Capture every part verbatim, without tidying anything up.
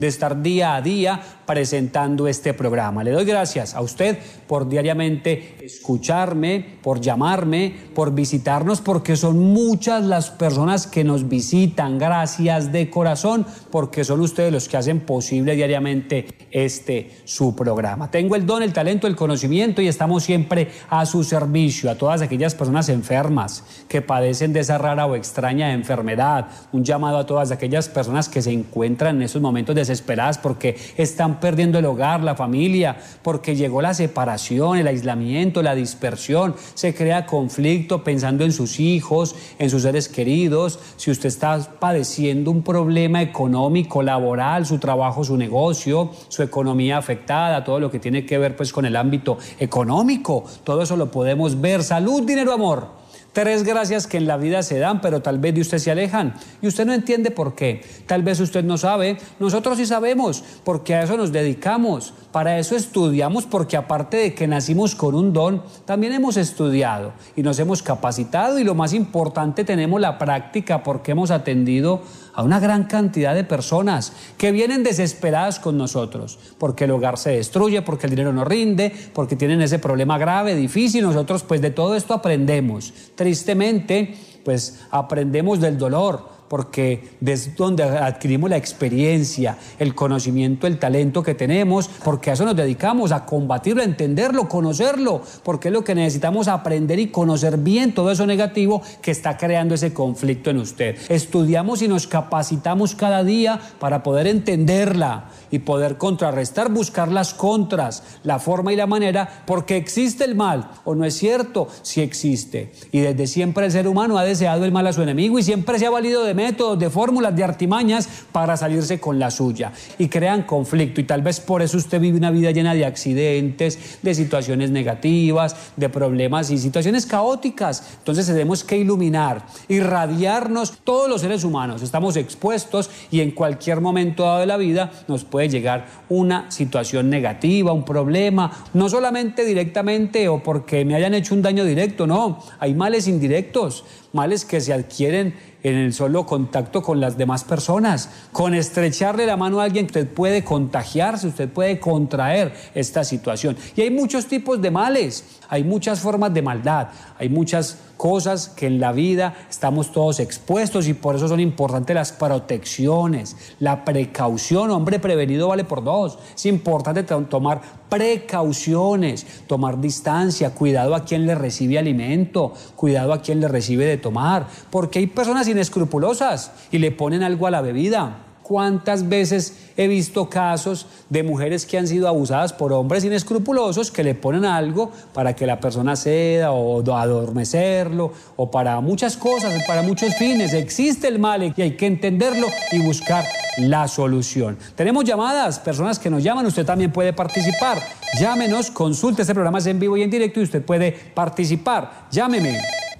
de estar día a día presentando este programa. Le doy gracias a usted por diariamente escucharme, por llamarme, por visitarnos, porque son muchas las personas que nos visitan. Gracias de corazón, porque son ustedes los que hacen posible diariamente este su programa. Tengo el don, el talento, el conocimiento y estamos siempre a su servicio, a todas aquellas personas enfermas que padecen de esa rara o extraña enfermedad. Un llamado a todas aquellas personas que se encuentran en esos momentos desesperadas porque están perdiendo el hogar, la familia, porque llegó la separación, el aislamiento, la dispersión, se crea conflicto pensando en sus hijos, en sus seres queridos. Si usted está padeciendo un problema económico, laboral, su trabajo, su negocio, su economía afectada, todo lo que tiene que ver pues con el ámbito económico, todo eso lo podemos ver. Salud, dinero, amor. Tres gracias que en la vida se dan, pero tal vez de usted se alejan y usted no entiende por qué. Tal vez usted no sabe, nosotros sí sabemos, porque a eso nos dedicamos, para eso estudiamos, porque aparte de que nacimos con un don, también hemos estudiado y nos hemos capacitado y lo más importante, tenemos la práctica porque hemos atendido a una gran cantidad de personas que vienen desesperadas con nosotros, porque el hogar se destruye, porque el dinero no rinde, porque tienen ese problema grave, difícil. Nosotros pues de todo esto aprendemos. Tristemente, pues aprendemos del dolor, porque es donde adquirimos la experiencia, el conocimiento, el talento que tenemos, porque a eso nos dedicamos, a combatirlo, a entenderlo, conocerlo, porque es lo que necesitamos, aprender y conocer bien todo eso negativo que está creando ese conflicto en usted. Estudiamos y nos capacitamos cada día para poder entenderla y poder contrarrestar, buscar las contras, la forma y la manera, porque existe el mal, ¿o no es cierto? Sí existe. Y desde siempre el ser humano ha deseado el mal a su enemigo y siempre se ha valido de métodos, de fórmulas, de artimañas para salirse con la suya y crean conflicto, y tal vez por eso usted vive una vida llena de accidentes, de situaciones negativas, de problemas y situaciones caóticas. Entonces tenemos que iluminar, irradiarnos. Todos los seres humanos estamos expuestos y en cualquier momento dado de la vida nos puede llegar una situación negativa, un problema, no solamente directamente o porque me hayan hecho un daño directo, no, hay males indirectos, males que se adquieren en el solo contacto con las demás personas. Con estrecharle la mano a alguien, usted puede contagiarse, usted puede contraer esta situación. Y hay muchos tipos de males, hay muchas formas de maldad, hay muchas cosas que en la vida estamos todos expuestos y por eso son importantes las protecciones, la precaución. Hombre prevenido vale por dos. Es importante tomar precauciones, tomar distancia, cuidado a quien le recibe alimento, cuidado a quien le recibe de tomar, porque hay personas inescrupulosas y le ponen algo a la bebida. ¿Cuántas veces he visto casos de mujeres que han sido abusadas por hombres inescrupulosos que le ponen algo para que la persona ceda o adormecerlo o para muchas cosas, para muchos fines? Existe el mal y hay que entenderlo y buscar la solución. Tenemos llamadas, personas que nos llaman, usted también puede participar. Llámenos, consulte, este programa es en vivo y en directo y usted puede participar. Llámeme.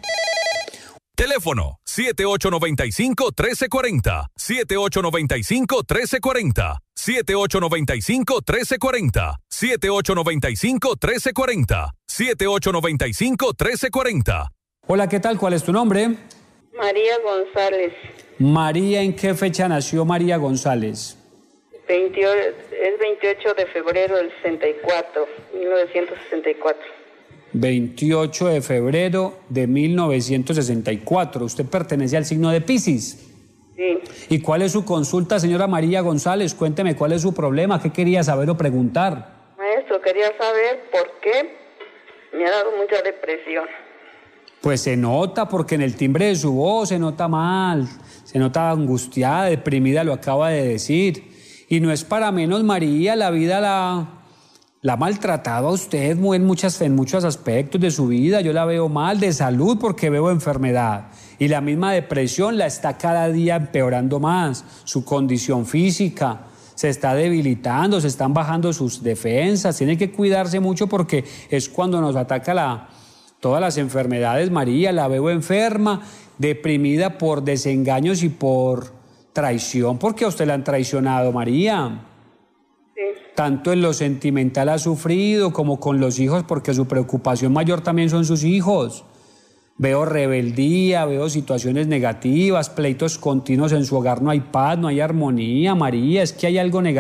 Teléfono siete ocho nueve cinco, uno tres cuatro cero, siete ocho nueve cinco, uno tres cuatro cero, siete ocho nueve cinco, uno tres cuatro cero, siete ocho nueve cinco, uno tres cuatro cero, siete ocho nueve cinco, uno tres cuatro cero. Hola, ¿qué tal? ¿Cuál es tu nombre? María González. María, ¿en qué fecha nació María González? veintiocho, es veintiocho de febrero del sesenta y cuatro, mil novecientos sesenta y cuatro. veintiocho de febrero de mil novecientos sesenta y cuatro. ¿Usted pertenece al signo de Piscis? Sí. ¿Y cuál es su consulta, señora María González? Cuénteme cuál es su problema, qué quería saber o preguntar. Maestro, quería saber por qué me ha dado mucha depresión. Pues se nota, porque en el timbre de su voz se nota mal, se nota angustiada, deprimida, lo acaba de decir. Y no es para menos, María, la vida la... La ha maltratado a usted muy en, muchas, en muchos aspectos de su vida. Yo la veo mal de salud porque veo enfermedad. Y la misma depresión la está cada día empeorando más. Su condición física se está debilitando, se están bajando sus defensas. Tiene que cuidarse mucho porque es cuando nos ataca la, todas las enfermedades. María, la veo enferma, deprimida por desengaños y por traición. ¿Por qué a usted la han traicionado, María? Tanto en lo sentimental ha sufrido como con los hijos, porque su preocupación mayor también son sus hijos. Veo rebeldía, veo situaciones negativas, pleitos continuos en su hogar, no hay paz, no hay armonía, María, es que hay algo negativo.